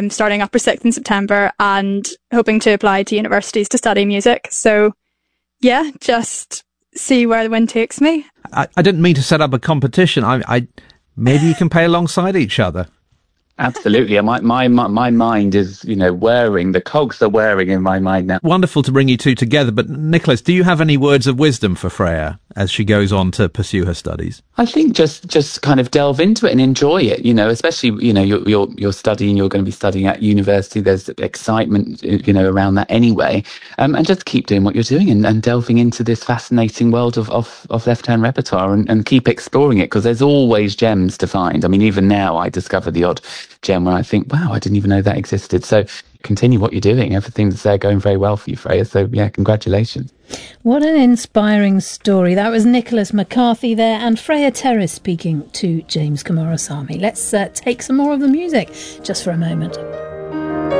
I'm starting upper sixth in September and hoping to apply to universities to study music. So, yeah, just see where the wind takes me. I didn't mean to set up a competition. Maybe you can play alongside each other. Absolutely. My mind is, whirring. The cogs are whirring in my mind now. Wonderful to bring you two together. But Nicholas, do you have any words of wisdom for Freya as she goes on to pursue her studies? I think just kind of delve into it and enjoy it, especially, you're studying, you're going to be studying at university. There's excitement, around that anyway. And just keep doing what you're doing and delving into this fascinating world of left-hand repertoire and keep exploring it, because there's always gems to find. I mean, even now I discover the odd gem where I think, wow, I didn't even know that existed. So continue what you're doing. Everything's going very well for you, Freya. So yeah, congratulations. What an inspiring story. That was Nicholas McCarthy there and Freya Terrace speaking to James Kamurasamy. Let's take some more of the music just for a moment.